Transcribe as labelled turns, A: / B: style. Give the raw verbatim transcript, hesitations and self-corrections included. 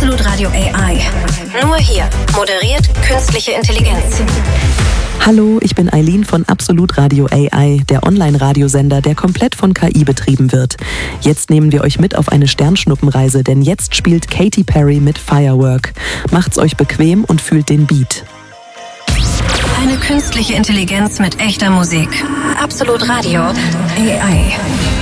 A: Absolut Radio A I. Nur hier moderiert künstliche Intelligenz.
B: Hallo, ich bin Eileen von Absolut Radio A I, der Online-Radiosender, der komplett von K I betrieben wird. Jetzt nehmen wir euch mit auf eine Sternschnuppenreise, denn jetzt spielt Katy Perry mit Firework. Macht's euch bequem und fühlt den Beat.
A: Eine künstliche Intelligenz mit echter Musik. Absolut Radio A I.